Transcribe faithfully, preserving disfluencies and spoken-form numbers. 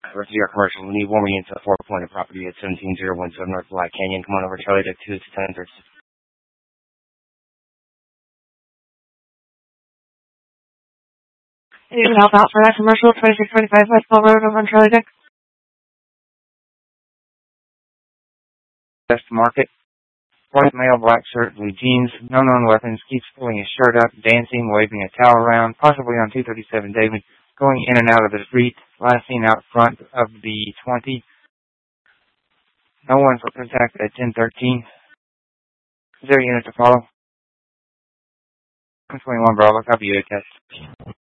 Rest of your commercial, we need one unit to four point property at seventeen zero one seven North Black Canyon. Come on over, Charlie Deck two to ten thirty. You can help out for that commercial, twenty-six twenty-five West Ball Road over on Charlie Deck. Best Market. White male, black shirt, blue jeans, no known weapons, keeps pulling his shirt up, dancing, waving a towel around, possibly on two thirty-seven David, going in and out of the street, last seen out front of the twenty. No one for contact at ten thirteen. Is there a unit to follow? twenty-one Bravo, copy you, test.